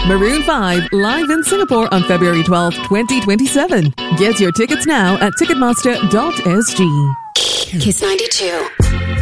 Maroon 5 live in Singapore on February 12th, 2027. Get your tickets now at ticketmaster.sg. Kiss 92.